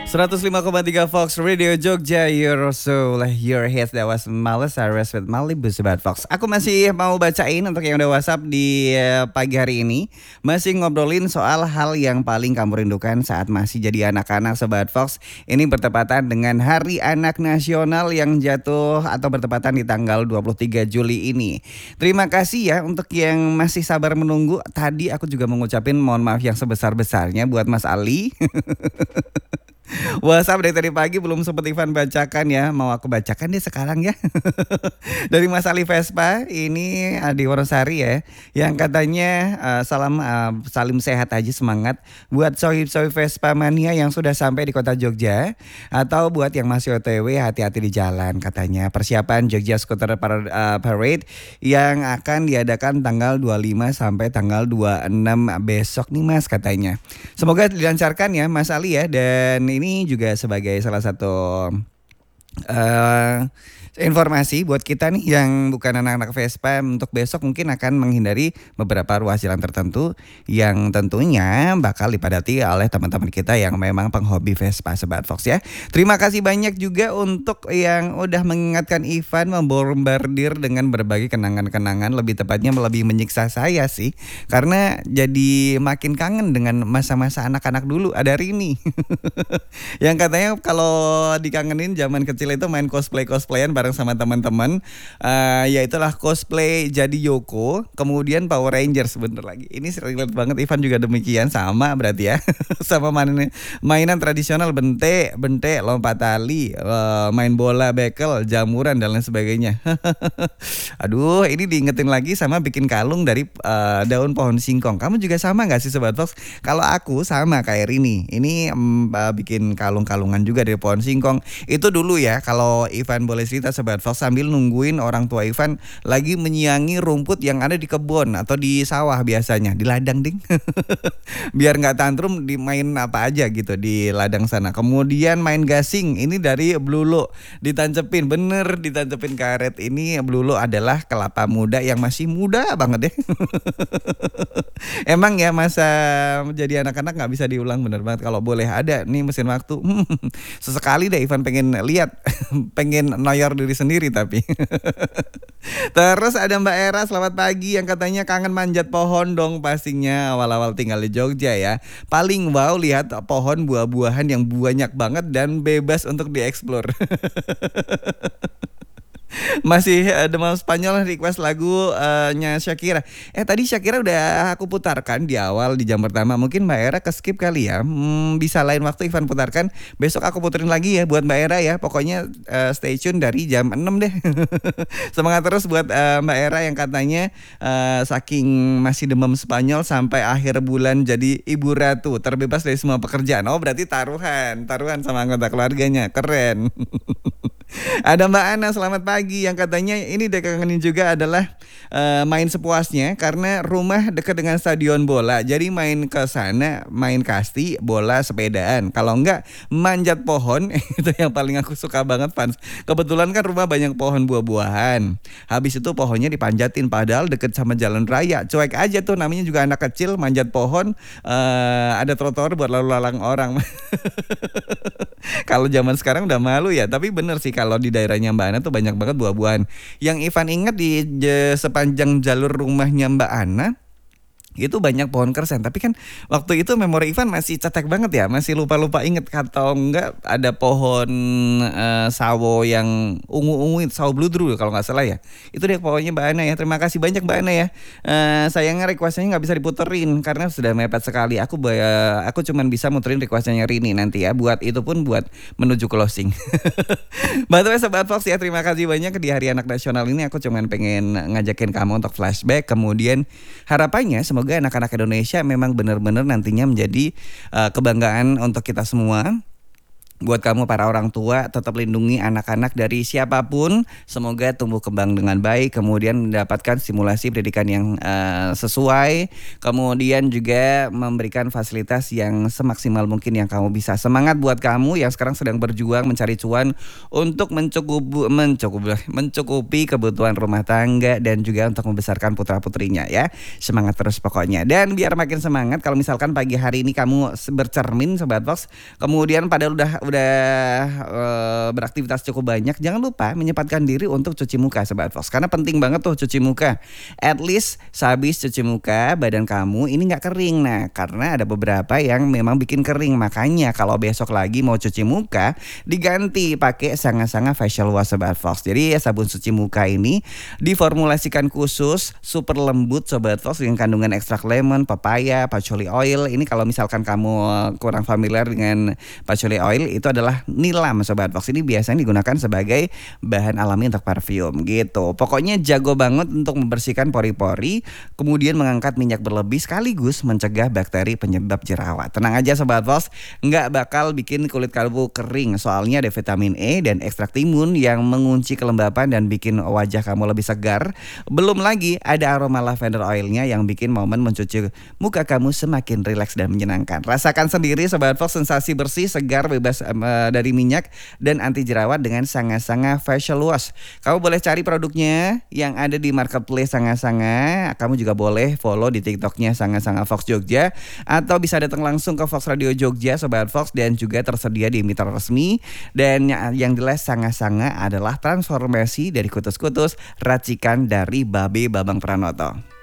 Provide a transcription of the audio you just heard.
105,3 Fox Radio Jogja, your soul, your hits. That was Males Cyrus with Malibu Sobat Fox. Aku masih mau bacain untuk yang udah WhatsApp di pagi hari ini. Masih ngobrolin soal hal yang paling kamu rindukan saat masih jadi anak-anak Sobat Fox. Ini bertepatan dengan Hari Anak Nasional yang jatuh atau bertepatan di tanggal 23 Juli ini. Terima kasih ya untuk yang masih sabar menunggu. Tadi aku juga mengucapin mohon maaf yang sebesar-besarnya buat Mas Ali. WhatsApp dari tadi pagi belum sempat Ivan bacakan ya. Mau aku bacakan deh sekarang ya. Dari Mas Ali Vespa ini di Wonosari ya, yang katanya salim sehat aja, semangat buat sohib-sohib Vespa mania yang sudah sampai di kota Jogja, atau buat yang masih OTW hati-hati di jalan. Katanya persiapan Jogja Scooter Parade yang akan diadakan tanggal 25 sampai tanggal 26 besok nih Mas, katanya. Semoga dilancarkan ya Mas Ali ya. Dan ini juga sebagai salah satu informasi buat kita nih yang bukan anak-anak Vespa, untuk besok mungkin akan menghindari beberapa ruas jalan tertentu yang tentunya bakal dipadati oleh teman-teman kita yang memang penghobi Vespa Sobat Fox ya. Terima kasih banyak juga untuk yang udah mengingatkan Ivan, membombardir dengan berbagai kenangan-kenangan, lebih tepatnya lebih menyiksa saya sih, karena jadi makin kangen dengan masa-masa anak-anak dulu. Ada Rini yang katanya kalau dikangenin zaman kecil itu main cosplayan bareng sama teman-teman, ya itulah cosplay jadi Yoko, kemudian Power Rangers bener lagi. Ini relate banget, Ivan juga demikian, sama berarti ya. Sama mainan tradisional, bentek, lompat tali, main bola, bekel, jamuran dan lain sebagainya. Aduh, ini diingetin lagi sama bikin kalung dari daun pohon singkong. Kamu juga sama gak sih Sobat Fox? Kalau aku sama kayak Rini, ini bikin kalung-kalungan juga dari pohon singkong. Itu dulu ya, kalau Ivan boleh cerita Sobat Fox, sambil nungguin orang tua Ivan lagi menyiangi rumput yang ada di kebun atau di sawah, biasanya di ladang ding. Biar nggak tantrum, dimain apa aja gitu di ladang sana. Kemudian main gasing, ini dari belulo, ditancepin karet. Ini belulo adalah kelapa muda yang masih muda banget deh. Emang ya masa jadi anak-anak nggak bisa diulang, bener banget. Kalau boleh ada nih mesin waktu, sesekali deh Ivan pengen lihat, pengen noyor diri sendiri tapi. Terus ada Mbak Era, selamat pagi, yang katanya kangen manjat pohon dong pastinya awal-awal tinggal di Jogja ya. Paling wow lihat pohon buah-buahan yang banyak banget dan bebas untuk dieksplor. Masih demam Spanyol, request lagunya Shakira. Tadi Shakira udah aku putarkan di awal di jam pertama. Mungkin Mbak Era ke-skip kali ya. Bisa lain waktu Ivan putarkan. Besok aku puterin lagi ya buat Mbak Era ya. Pokoknya stay tune dari jam 6 deh. Semangat terus buat Mbak Era yang katanya saking masih demam Spanyol sampai akhir bulan jadi ibu ratu, terbebas dari semua pekerjaan. Oh, berarti taruhan sama anggota keluarganya. Keren. Ada Mbak Ana, selamat pagi, yang katanya ini dia kangenin juga adalah main sepuasnya karena rumah dekat dengan stadion bola. Jadi main ke sana, main kasti, bola, sepedaan. Kalau enggak manjat pohon. Itu yang paling aku suka banget, fans. Kebetulan kan rumah banyak pohon buah-buahan. Habis itu pohonnya dipanjatin, padahal deket sama jalan raya. Cuek aja tuh, namanya juga anak kecil manjat pohon. Ada trotoar buat lalu lalang orang. Kalau zaman sekarang udah malu ya. Tapi bener sih, kalau di daerahnya Mbak Ana tuh banyak banget buah-buahan. Yang Ivan ingat di sepanjang jalur rumahnya Mbak Ana itu banyak pohon kersen. Tapi kan waktu itu memori Ivan masih cetek banget ya, masih lupa-lupa inget. Atau enggak ada pohon sawo yang ungu-ungu, sawo bludru kalau gak salah ya. Itu dia pohonnya Mbak Ana ya. Terima kasih banyak Mbak Ana ya. Sayangnya requestnya gak bisa diputerin karena sudah mepet sekali. Aku cuman bisa muterin requestnya Rini nanti ya. Buat itu pun buat menuju closing. By the way Sobat Fox ya, terima kasih banyak. Di Hari Anak Nasional ini aku cuman pengen ngajakin kamu untuk flashback. Kemudian harapannya semoga anak-anak Indonesia memang benar-benar nantinya menjadi kebanggaan untuk kita semua. Buat kamu para orang tua, tetap lindungi anak-anak dari siapapun. Semoga tumbuh kembang dengan baik, kemudian mendapatkan stimulasi pendidikan yang sesuai, kemudian juga memberikan fasilitas yang semaksimal mungkin yang kamu bisa. Semangat buat kamu yang sekarang sedang berjuang mencari cuan untuk mencukupi kebutuhan rumah tangga dan juga untuk membesarkan putra-putrinya ya. Semangat terus pokoknya. Dan biar makin semangat, kalau misalkan pagi hari ini kamu bercermin Sobat Fox, kemudian padahal udah beraktivitas cukup banyak, jangan lupa menyempatkan diri untuk cuci muka Sobat Fox, karena penting banget tuh cuci muka. At least sehabis cuci muka badan kamu ini nggak kering. Nah, karena ada beberapa yang memang bikin kering, makanya kalau besok lagi mau cuci muka diganti pakai Sanga-Sanga facial wash Sobat Fox. Jadi sabun cuci muka ini diformulasikan khusus, super lembut Sobat Fox, dengan kandungan ekstrak lemon, papaya, patchouli oil. Ini kalau misalkan kamu kurang familiar dengan patchouli oil, itu adalah nilam Sobat Fox. Ini biasanya digunakan sebagai bahan alami untuk parfum gitu. Pokoknya jago banget untuk membersihkan pori-pori, kemudian mengangkat minyak berlebih sekaligus mencegah bakteri penyebab jerawat. Tenang aja Sobat Fox, nggak bakal bikin kulit kamu kering. Soalnya ada vitamin E dan ekstrak timun yang mengunci kelembapan dan bikin wajah kamu lebih segar. Belum lagi ada aroma lavender oilnya yang bikin momen mencuci muka kamu semakin rileks dan menyenangkan. Rasakan sendiri Sobat Fox sensasi bersih, segar, bebas dari minyak dan anti jerawat dengan Sanga-Sanga facial wash. Kamu boleh cari produknya yang ada di marketplace Sanga-Sanga. Kamu juga boleh follow di TikToknya Sanga-Sanga Fox Jogja, atau bisa datang langsung ke Fox Radio Jogja Sobat Fox, dan juga tersedia di mitra resmi. Dan yang jelas Sanga-Sanga adalah transformasi dari kutus-kutus racikan dari Babe Babang Pranoto.